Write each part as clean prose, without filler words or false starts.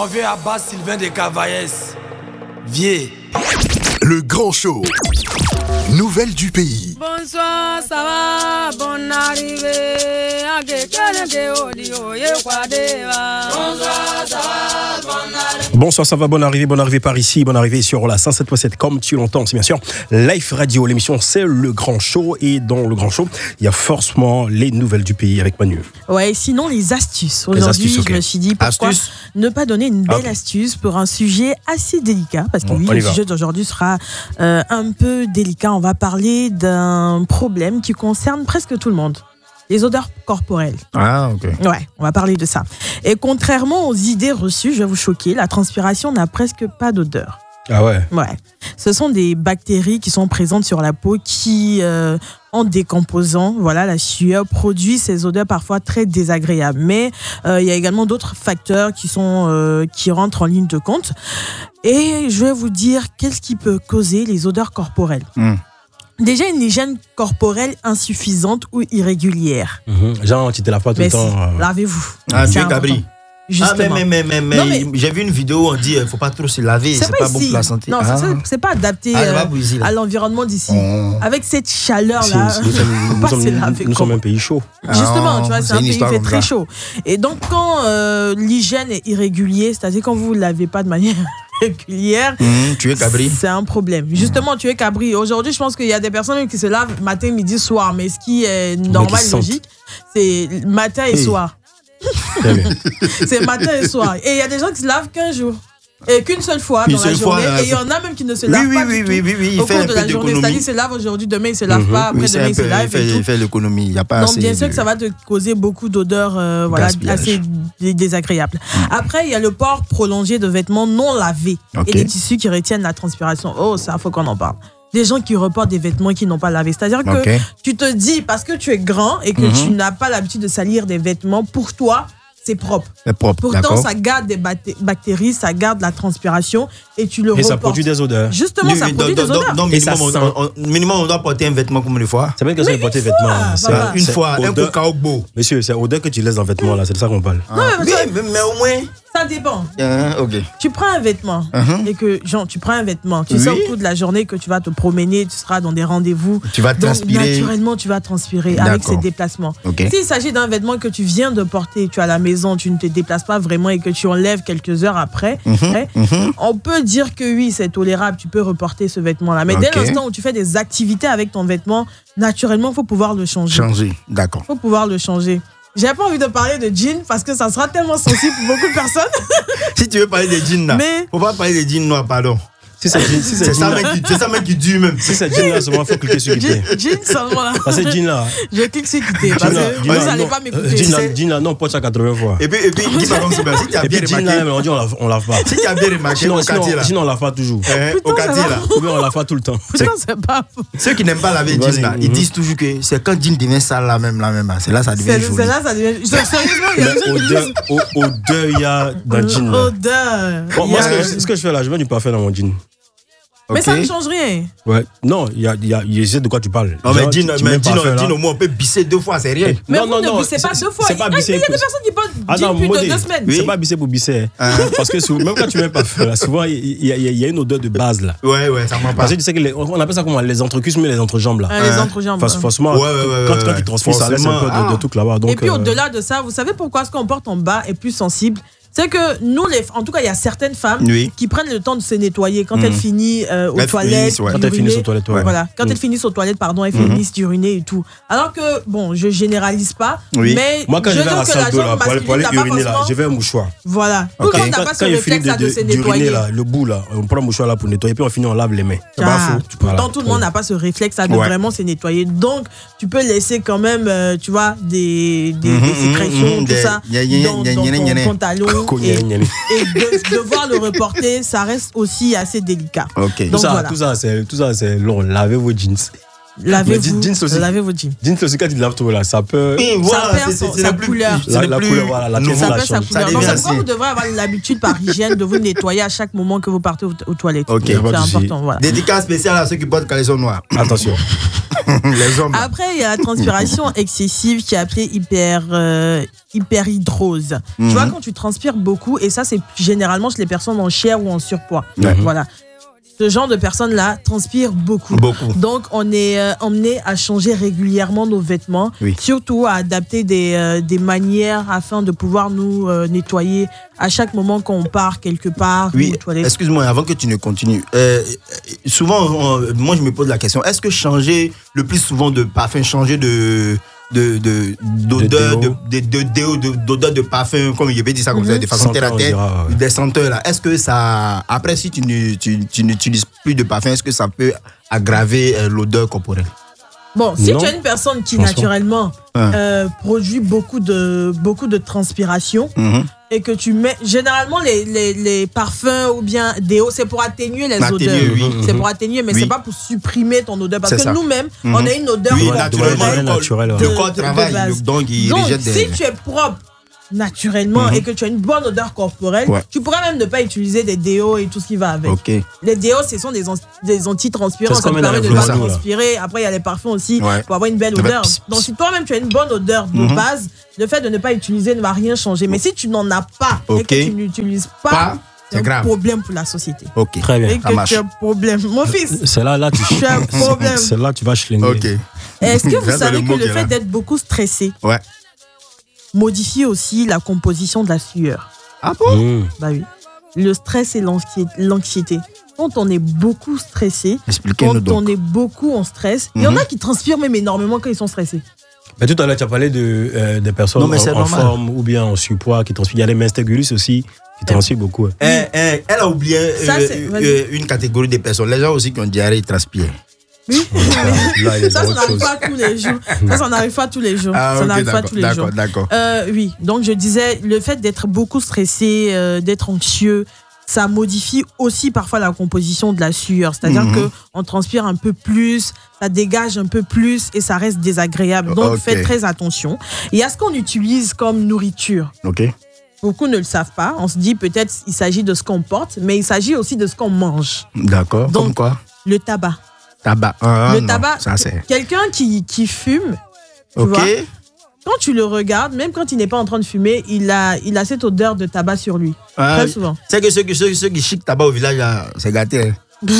Mon vieux Abbas Sylvain de Cavaillès. Vieux. Le grand show. Nouvelles du pays. Bonsoir, ça va, bonne arrivée. Bonsoir, ça va, bonne arrivée par ici, bonne arrivée sur la 107.7 comme tu l'entends, c'est bien sûr Life Radio, l'émission c'est le grand show et dans le grand show, il y a forcément les nouvelles du pays avec Manu. Ouais, sinon les astuces. Aujourd'hui, okay. Je me suis dit pourquoi ne pas donner une belle astuce pour un sujet assez délicat, parce que oui, le sujet d'aujourd'hui sera un peu délicat. On va parler d'un problème qui concerne presque tout le monde. Les odeurs corporelles. Ah, ok. Ouais, on va parler de ça. Et contrairement aux idées reçues, je vais vous choquer, la transpiration n'a presque pas d'odeur. Ah ouais? Ouais. Ce sont des bactéries qui sont présentes sur la peau qui, en décomposant, voilà, la sueur, produit ces odeurs parfois très désagréables. Mais il y a également d'autres facteurs qui rentrent en ligne de compte. Et je vais vous dire qu'est-ce qui peut causer les odeurs corporelles. Déjà, une hygiène corporelle insuffisante ou irrégulière. Genre, tu te laves pas tout le temps. Lavez-vous. Ah, bien Gabri. Justement. Mais j'ai vu une vidéo où on dit qu'il ne faut pas trop se laver, c'est pas bon pour la santé. Non, c'est pas adapté à l'environnement d'ici. Avec cette chaleur-là, nous sommes un pays chaud. Justement, tu vois, c'est un pays qui fait très chaud. Et donc, quand l'hygiène est irrégulière, c'est-à-dire quand vous ne lavez pas de manière régulière, tu es cabri. C'est un problème. Justement, tu es cabri. Aujourd'hui, je pense qu'il y a des personnes qui se lavent matin, midi, soir. Mais ce qui est normal, logique, c'est matin et soir. C'est matin et soir. Et il y a des gens qui se lavent qu'un jour. Et qu'une seule fois dans la journée. Et il y en a même qui ne se lavent pas du tout au cours de la journée. C'est-à-dire qu'ils se lavent aujourd'hui, demain ils ne se lavent pas, après demain ils se lavent et tout. Il fait l'économie. Il y a pas donc bien sûr que ça va te causer beaucoup d'odeurs assez désagréables. Après, il y a le port prolongé de vêtements non lavés et des tissus qui retiennent la transpiration. Oh, ça, il faut qu'on en parle. Des gens qui reportent des vêtements qui n'ont pas lavé. C'est-à-dire que tu te dis, parce que tu es grand et que tu n'as pas l'habitude de salir des vêtements, pour toi, c'est propre. Pourtant, ça garde des bactéries, ça garde la transpiration et tu le reportes. Et ça produit des odeurs. Justement, ça produit des odeurs. Donc, minimum, on doit porter un vêtement combien de fois? C'est pas une question de porter un vêtement. Une fois, un coca beau. Monsieur, c'est odeur que tu laisses dans le vêtement, là, c'est de ça qu'on parle. Mais au moins... Ça dépend. Tu prends un vêtement et que, genre, tu prends un vêtement, tu sais au cours de la journée que tu vas te promener, tu seras dans des rendez-vous. Tu vas transpirer. Donc, naturellement, tu vas transpirer avec ces déplacements. S'il s'agit d'un vêtement que tu viens de porter, tu es à la maison, tu ne te déplaces pas vraiment et que tu enlèves quelques heures après, on peut dire que oui, c'est tolérable, tu peux reporter ce vêtement-là. Mais dès l'instant où tu fais des activités avec ton vêtement, naturellement, il faut pouvoir le changer. Il faut pouvoir le changer. J'ai pas envie de parler de jeans parce que ça sera tellement sensible pour beaucoup de personnes. Si tu veux parler des jeans là, faut pas parler des jeans noirs, pardon. C'est ça mec qui dure même. Si c'est jean là, seulement il faut cliquer sur quitter. Jean seulement là. Parce que jean là. Je clique sur quitter parce que vous n'allez pas m'écouter. Jean là, non, on porte ça 80 fois. Et puis dis pas comme ça. Si tu as bien remarqué. Jean là, on dit on lave pas. Si tu as bien remarqué, au quartier là. Sinon on lave pas toujours. Au quartier là. Ou bien on lave pas tout le temps. Pourtant c'est pas. Ceux qui n'aiment pas laver jean là, ils disent toujours que c'est quand jean devient sale là même, c'est là ça devient joli. C'est là ça devient. Sérieusement, il y a des gens qui disent. Odeur il y a dans jean là. Odeur. Moi ce que je fais là, je mets du parfum dans mon jean. Mais ça ne change rien. Ouais. Non, je sais de quoi tu parles. Non, mais jean au moins, on peut bisser 2 fois, c'est rien. Mais vous ne bissez pas 2 fois. C'est pas bisser. Il y a des personnes qui portent jean plus de 2 semaines. C'est pas bisser pour bisser. Parce que même quand tu mets pas là, souvent, il y a une odeur de base là. Ouais, ça m'en parle. Parce que tu sais qu'on appelle ça comment? Les entrecuisses, mais les entrejambes là. Les entrejambes. Forcément, quand ils transpirent, ça laisse un peu de tout là-bas. Et puis au-delà de ça, vous savez pourquoi ce qu'on porte en bas est plus sensible? C'est que nous, en tout cas, il y a certaines femmes qui prennent le temps de se nettoyer quand elles finissent aux toilettes. Quand elles finissent aux toilettes, voilà. Quand elles finissent aux toilettes, elles finissent d'uriner et tout. Alors que, bon, je généralise pas, mais moi, quand je vais à la salle d'eau pour aller uriner, là, je vais un mouchoir. Voilà. Pourquoi on n'a pas ce réflexe de se nettoyer le bout, là, on prend un mouchoir là pour nettoyer, puis on finit, on lave les mains. C'est pas faux. Pourtant, tout le monde n'a pas ce réflexe de vraiment se nettoyer. Donc, tu peux laisser quand même, tu vois, des sécrétions, tout ça, dans ton pantalon. Et devoir le reporter, ça reste aussi assez délicat. Donc, tout ça, c'est long. Lavez vos jeans. Lavez-vous. Lavez vos jeans. Jeans aussi, quand tu laves tout là, ça peut. Et voilà, ça perd sa couleur. La couleur, voilà, la pièce ça la perd sa change. couleur. Donc, c'est pourquoi vous devrez avoir l'habitude par hygiène de vous nettoyer à chaque moment que vous partez aux toilettes. Ok, c'est important. Voilà. Dédicace spéciale à ceux qui portent caleçon noir. Attention. Les hommes. Après, il y a la transpiration excessive qui est appelée hyperhidrose. Tu vois, quand tu transpires beaucoup, et ça, c'est généralement chez les personnes en chair ou en surpoids. Voilà. Ce genre de personnes-là transpirent beaucoup. Donc, on est emmené à changer régulièrement nos vêtements, surtout à adapter des manières afin de pouvoir nous nettoyer à chaque moment qu'on part quelque part. Oui, excuse-moi, avant que tu ne continues. Souvent, moi, je me pose la question, est-ce que changer le plus souvent de parfum, changer d'odeur de parfum, comme je vais dire ça comme ça, de façon terre à terre, des senteurs là. Est-ce que ça, après si tu n'utilises plus de parfum, est-ce que ça peut aggraver l'odeur corporelle? Bon, si tu es une personne qui naturellement produit beaucoup de transpiration et que tu mets généralement les parfums ou bien déo, c'est pour atténuer les odeurs. C'est pour atténuer, mais c'est pas pour supprimer ton odeur parce que nous-mêmes, on a une odeur naturelle. Le corps travaille, donc il rejette des... Si tu es propre naturellement et que tu as une bonne odeur corporelle, tu pourrais même ne pas utiliser des déos et tout ce qui va avec. Les déos, ce sont des antitranspirants, ça te permet de ne pas transpirer. Après, il y a les parfums aussi pour avoir une belle odeur. Donc, si toi-même tu as une bonne odeur de base, le fait de ne pas utiliser ne va rien changer. Mais si tu n'en as pas et que tu n'utilises pas, c'est un problème pour la société. Très bien. Et que tu as un problème. Mon fils, c'est là tu as un problème. C'est là tu vas cligner. Est-ce que vous savez que le fait d'être beaucoup stressé modifie aussi la composition de la sueur? Ah bon? Bah oui. Le stress et l'anxiété. Quand on est beaucoup stressé, quand on est beaucoup en stress, il y en a qui transpirent même énormément quand ils sont stressés. Mais tout à l'heure, tu as parlé des personnes en forme ou bien en surpoids qui transpirent. Il y a les menstérgulus aussi qui transpirent beaucoup. Elle a oublié une catégorie de personnes. Les gens aussi qui ont diarrhée, ils transpirent. Oui. Ça n'arrive pas tous les jours. Ça n'arrive pas tous les jours. Ça n'arrive pas tous les jours. D'accord. Oui, donc je disais, le fait d'être beaucoup stressé, d'être anxieux, ça modifie aussi parfois la composition de la sueur. C'est-à-dire qu'on transpire un peu plus, ça dégage un peu plus et ça reste désagréable. Donc faites très attention. Il y a ce qu'on utilise comme nourriture. Beaucoup ne le savent pas. On se dit peut-être il s'agit de ce qu'on porte, mais il s'agit aussi de ce qu'on mange. D'accord. Donc, comme quoi? Le tabac. Le tabac, quelqu'un qui fume, tu vois, quand tu le regardes, même quand il n'est pas en train de fumer, il a cette odeur de tabac sur lui. Très souvent. C'est que ceux qui chiquent tabac au village, c'est gâté.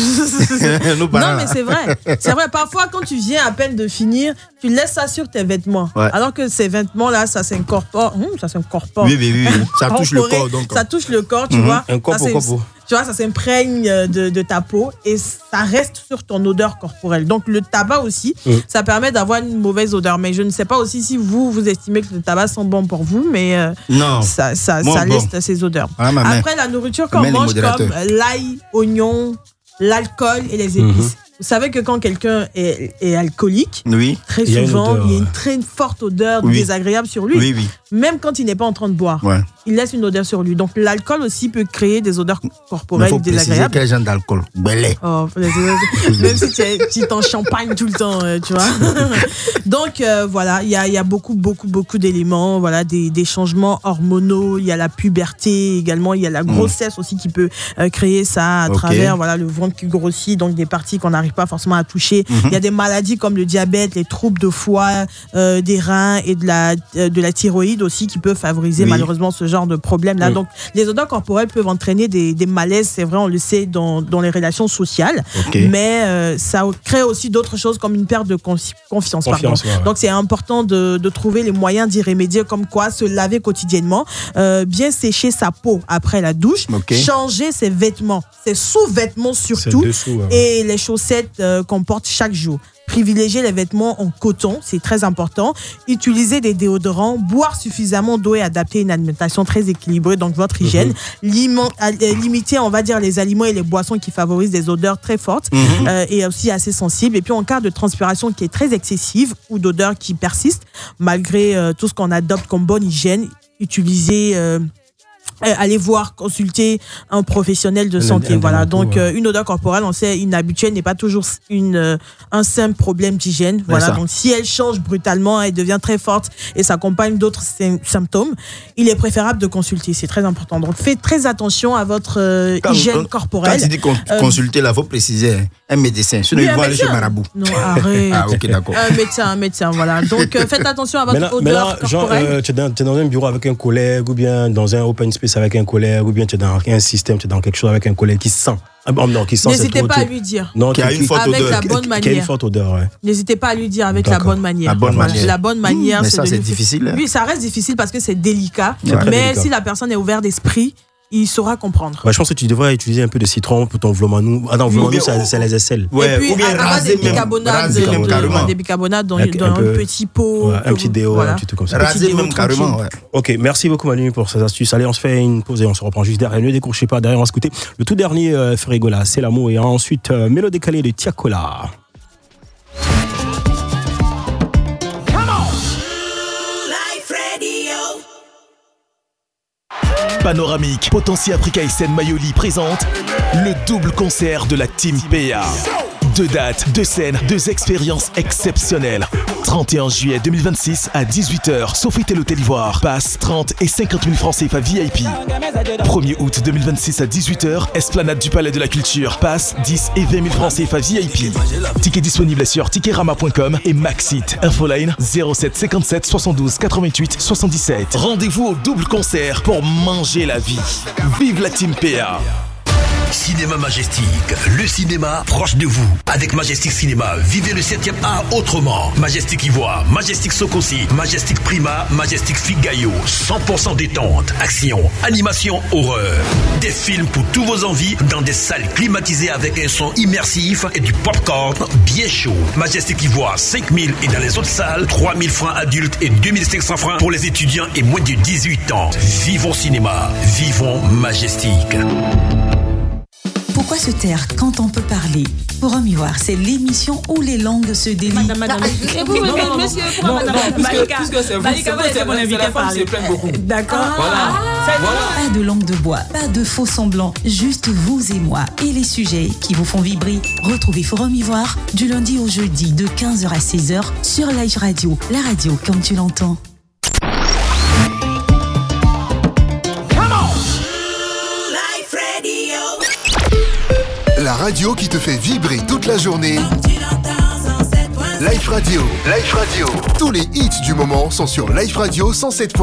Non, mais c'est vrai. C'est vrai. Parfois, quand tu viens à peine de finir, tu laisses ça sur tes vêtements. Alors que ces vêtements-là, ça s'incorpore. Oui. Ça touche le corps. Donc. Ça touche le corps, tu vois. Un corps. Tu vois, ça s'imprègne de ta peau et ça reste sur ton odeur corporelle. Donc, le tabac aussi, ça permet d'avoir une mauvaise odeur. Mais je ne sais pas aussi si vous estimez que le tabac sent bon pour vous, mais non. ça laisse ces odeurs. Après, la nourriture qu'on mange comme l'ail, oignon, l'alcool et les épices. Vous savez que quand quelqu'un est alcoolique, très souvent, il y a une très forte odeur désagréable sur lui. Même quand il n'est pas en train de boire, il laisse une odeur sur lui. Donc, l'alcool aussi peut créer des odeurs corporelles désagréables. Quel genre d'alcool? Belé. Même si tu t'en champagne tout le temps, tu vois. Donc, voilà, il y a beaucoup d'éléments, voilà, des changements hormonaux. Il y a la puberté également. Il y a la grossesse aussi qui peut créer ça à travers le ventre qui grossit, donc des parties qu'on n'arrive pas forcément à toucher. Il y a des maladies comme le diabète, les troubles de foie, des reins et de la thyroïde aussi qui peuvent favoriser malheureusement ce genre de problème-là. Donc, les odeurs corporelles peuvent entraîner des malaises, c'est vrai, on le sait, dans les relations sociales. Mais ça crée aussi d'autres choses comme une perte de confiance. Donc, c'est important de trouver les moyens d'y remédier, comme quoi se laver quotidiennement, bien sécher sa peau après la douche, changer ses vêtements, ses sous-vêtements surtout, et les chaussettes qu'on porte chaque jour. Privilégier les vêtements en coton, c'est très important. Utiliser des déodorants, boire suffisamment d'eau et adapter une alimentation très équilibrée, donc votre hygiène. Limiter, on va dire, les aliments et les boissons qui favorisent des odeurs très fortes et aussi assez sensibles. Et puis, en cas de transpiration qui est très excessive ou d'odeur qui persiste, malgré tout ce qu'on adopte comme bonne hygiène, utiliser aller voir, consulter un professionnel de santé. Voilà. Donc, une odeur corporelle, on sait, inhabituelle n'est pas toujours un simple problème d'hygiène. Voilà. Donc, si elle change brutalement, elle devient très forte et s'accompagne d'autres symptômes, il est préférable de consulter. C'est très important. Donc, faites très attention à votre hygiène corporelle. Quand tu dis consulter, là, il faut préciser un médecin. Sinon, ils vont aller chez Marabout. Non, arrête. Ah, ok, d'accord. Un médecin, voilà. Donc, faites attention à votre odeur corporelle. Genre, tu es dans un bureau avec un collègue ou bien dans un open space avec un collègue ou bien tu es dans un système, tu es dans quelque chose avec un collègue qui sent. N'hésitez pas à lui dire. Non, qui a une forte avec odeur. La bonne manière. Qui a une forte odeur, ouais. N'hésitez pas à lui dire avec la bonne manière. La bonne manière. Mais ça, c'est difficile. Oui, ça reste difficile parce que c'est délicat. Mais délicat. Si la personne est ouverte d'esprit, il saura comprendre. Ouais, je pense que tu devrais utiliser un peu de citron pour ton vlomanou. Ah non, vlomanou, c'est les aisselles. Ouais, et puis, ou bien raser des bicarbonate, des bicarbonate dans un petit pot. Ouais, un petit déo, voilà. Un petit truc comme ça. Raser même carrément, ouais. Ok, merci beaucoup Manu pour ces astuces. Allez, on se fait une pause et on se reprend juste derrière. Ne décrochez pas, derrière on va se écouter le tout dernier Ferigola, c'est l'amour. Et ensuite, Mélo décalé de Tiakola. Panoramique, Potency Africa et Scène Mayoli présente le double concert de la Team PA. 2 dates, 2 scènes, 2 expériences exceptionnelles. 31 juillet 2026 à 18h, Sofitel Hôtel Ivoire. Passe 30 et 50 000 francs CFA VIP. 1er août 2026 à 18h, Esplanade du Palais de la Culture. Passe 10 et 20 000 francs CFA VIP. Tickets disponibles sur ticketrama.com et Maxit. Infoline 07 57 72 88 77. Rendez-vous au double concert pour manger la vie. Vive la Team PA. Cinéma Majestic, le cinéma proche de vous. Avec Majestic Cinéma, vivez le 7e art autrement. Majestic Ivoire, Majestic Sokosi, Majestic Prima, Majestic Figayo. 100% détente, action, animation, horreur. Des films pour tous vos envies dans des salles climatisées avec un son immersif et du popcorn bien chaud. Majestic Ivoire, 5 000 et dans les autres salles, 3 000 francs adultes et 2 500 francs pour les étudiants et moins de 18 ans. Vivons cinéma, vivons Majestic. Pourquoi se taire quand on peut parler? Forum Ivoire, c'est l'émission où les langues se délient. Madame. Monsieur, puisque c'est mon invité à parler. D'accord. Voilà. Pas de langue de bois, pas de faux semblants, juste vous et moi et les sujets qui vous font vibrer. Retrouvez Forum Ivoire du lundi au jeudi de 15h à 16h sur Live Radio, la radio comme tu l'entends. La radio qui te fait vibrer toute la journée. Live Radio. Tous les hits du moment sont sur Live Radio 107.